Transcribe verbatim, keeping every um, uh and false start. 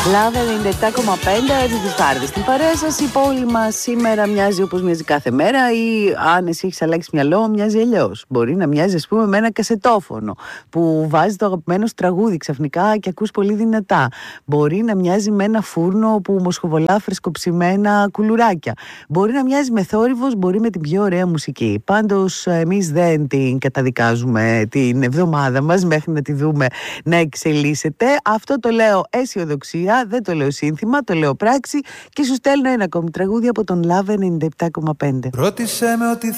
Λαβ ενενήντα επτά κόμμα πέντε, έτσι τις Φάρδες. Στην παρέα σας, η πόλη μας σήμερα μοιάζει όπως μοιάζει κάθε μέρα, ή αν εσύ έχεις αλλάξει μυαλό, μοιάζει αλλιώς. Μπορεί να μοιάζει, ας πούμε, με ένα κασετόφωνο που βάζει το αγαπημένο σου τραγούδι ξαφνικά και ακούς πολύ δυνατά. Μπορεί να μοιάζει με ένα φούρνο που μοσχοβολά φρεσκοψημένα κουλουράκια. Μπορεί να μοιάζει με θόρυβος, μπορεί με την πιο ωραία μουσική. Πάντως, εμείς δεν την καταδικάζουμε την εβδομάδα μας μέχρι να τη δούμε να εξελίσσεται. Αυτό το λέω αισιοδοξία, δεν το λέω σύνθημα, το λέω πράξη και σου στέλνω ένα ακόμη τραγούδι από τον Λαβ ενενήντα επτά κόμμα πέντε. Ρώτησε με ότι